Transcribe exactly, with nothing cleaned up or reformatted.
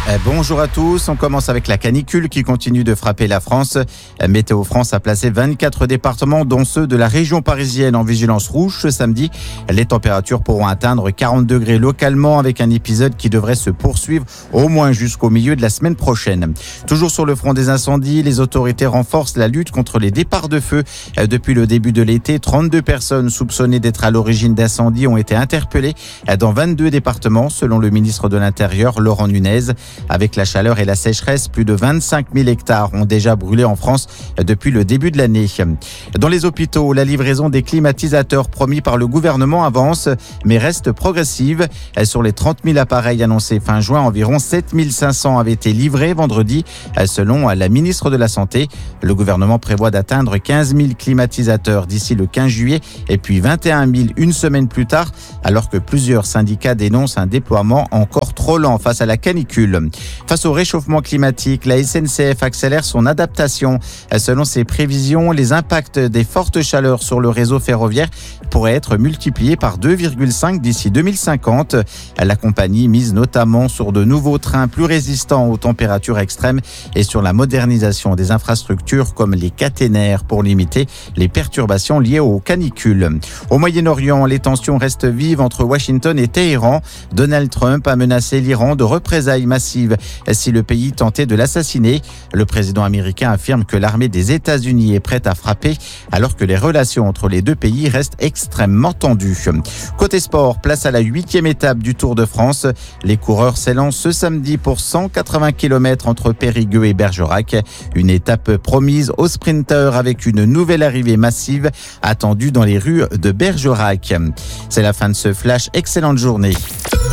Bonjour à tous, on commence avec la canicule qui continue de frapper la France. Météo France a placé vingt-quatre départements, dont ceux de la région parisienne, en vigilance rouge ce samedi. Les températures pourront atteindre quarante degrés localement, avec un épisode qui devrait se poursuivre au moins jusqu'au milieu de la semaine prochaine. Toujours sur le front des incendies, les autorités renforcent la lutte contre les départs de feu. Depuis le début de l'été, trente-deux personnes soupçonnées d'être à l'origine d'incendies ont été interpellées dans vingt-deux départements, selon le ministre de l'Intérieur, Laurent Nunez. Avec la chaleur et la sécheresse, plus de vingt-cinq mille hectares ont déjà brûlé en France depuis le début de l'année. Dans les hôpitaux, la livraison des climatisateurs promis par le gouvernement avance, mais reste progressive. Sur les trente mille appareils annoncés fin juin, environ sept mille cinq cents avaient été livrés vendredi, selon la ministre de la Santé. Le gouvernement prévoit d'atteindre quinze mille climatisateurs d'ici le quinze juillet et puis vingt et un mille une semaine plus tard, alors que plusieurs syndicats dénoncent un déploiement encore trop lent face à la canicule. Face au réchauffement climatique, la S N C F accélère son adaptation. Selon ses prévisions, les impacts des fortes chaleurs sur le réseau ferroviaire pourraient être multipliés par deux virgule cinq d'ici deux mille cinquante. La compagnie mise notamment sur de nouveaux trains plus résistants aux températures extrêmes et sur la modernisation des infrastructures comme les caténaires pour limiter les perturbations liées aux canicules. Au Moyen-Orient, les tensions restent vives entre Washington et Téhéran. Donald Trump a menacé l'Iran de représailles massives si le pays tentait de l'assassiner. Le président américain affirme que l'armée des États-Unis est prête à frapper, alors que les relations entre les deux pays restent extrêmement tendues. Côté sport, place à la huitième étape du Tour de France. Les coureurs s'élancent ce samedi pour cent quatre-vingts kilomètres entre Périgueux et Bergerac. Une étape promise aux sprinteurs avec une nouvelle arrivée massive attendue dans les rues de Bergerac. C'est la fin de ce flash. Excellente journée.